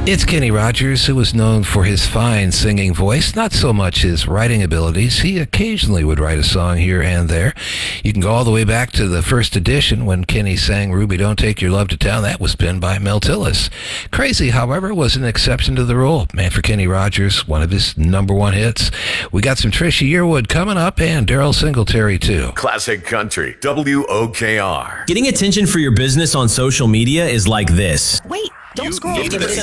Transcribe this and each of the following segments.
It's Kenny Rogers, who was known for his fine singing voice, not so much his writing abilities. He occasionally would write a song here and there. You can go all the way back to the first edition when Kenny sang Ruby, Don't Take Your Love to Town. That was penned by Mel Tillis. Crazy, however, was an exception to the rule. Man for Kenny Rogers, one of his number one hits. We got some Trisha Yearwood coming up and Daryl Singletary, too. Classic Country, WOKR. Getting attention for your business on social media is like this. Wait. Don't scroll.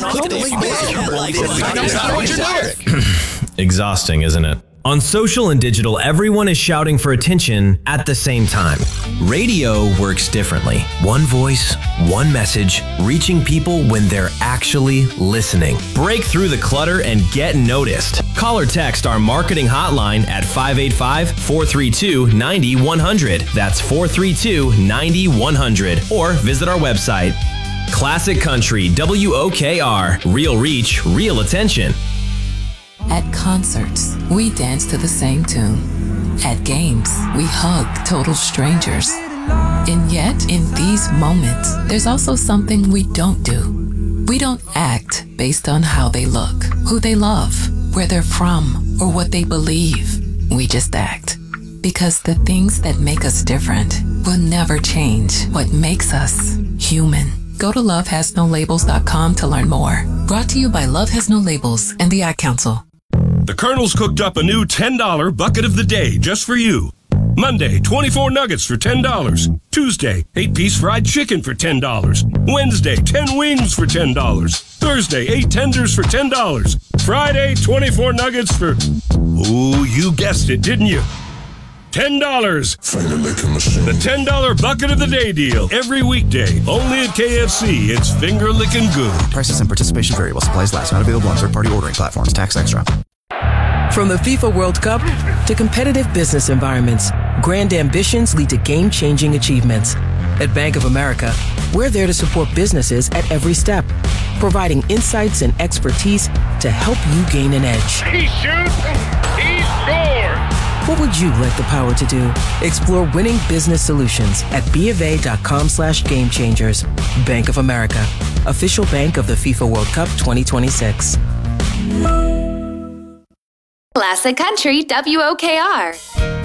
Exhausting, isn't it? On social and digital, everyone is shouting for attention at the same time. Radio works differently. One voice, one message, reaching people when they're actually listening. Break through the clutter and get noticed. Call or text our marketing hotline at 585-432-9100. That's 432-9100. Or visit our website. Classic Country, WOKR, real reach, real attention. At concerts, we dance to the same tune. At games, we hug total strangers. And yet, in these moments, there's also something we don't do. We don't act based on how they look, who they love, where they're from, or what they believe. We just act. Because the things that make us different will never change what makes us human. Go to lovehasnolabels.com to learn more. Brought to you by Love Has No Labels and the Ad Council. The Colonel's cooked up a new $10 bucket of the day just for you. Monday, 24 nuggets for $10. Tuesday, 8-piece fried chicken for $10. Wednesday, 10 wings for $10. Thursday, 8 tenders for $10. Friday, 24 nuggets for... Ooh, you guessed it, didn't you? $10. The $10 bucket of the day deal. Every weekday. Only at KFC. It's finger licking good. Prices and participation vary while supplies last. Not available on third-party ordering platforms. Tax extra. From the FIFA World Cup to competitive business environments, grand ambitions lead to game-changing achievements. At Bank of America, we're there to support businesses at every step, providing insights and expertise to help you gain an edge. He shoots, he scores! What would you like the power to do? Explore winning business solutions at BofA.com/gamechangers. Bank of America, official bank of the FIFA World Cup 2026. Classic Country, WOKR.